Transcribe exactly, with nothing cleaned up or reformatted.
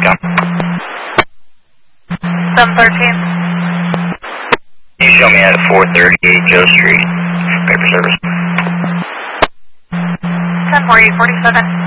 John. seven thirteen. You show me at four thirty-eight Joe Street, paper service. ten forty-eight forty-seven.